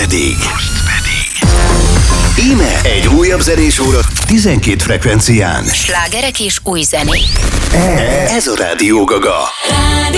pedig. Íme egy újabb zenés óra 12 frekvencián. Slágerek és új zenék. Ez a Rádió Gaga.